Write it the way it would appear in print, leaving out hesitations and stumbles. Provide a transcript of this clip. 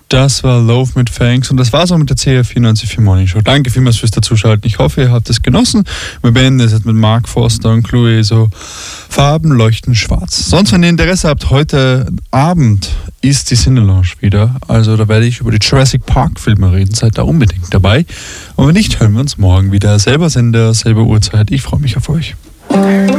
Das war Love mit Fangs und das war's auch mit der CR 94 Morning Show. Danke vielmals fürs Dazuschalten. Ich hoffe, ihr habt es genossen. Wir beenden es jetzt mit Mark Forster und Chloe, so Farben leuchten schwarz. Sonst, wenn ihr Interesse habt, heute Abend ist die Cinelounge wieder. Also da werde ich über die Jurassic Park Filme reden. Seid da unbedingt dabei. Und wenn nicht, hören wir uns morgen wieder. Selber Sender, selbe Uhrzeit. Ich freue mich auf euch.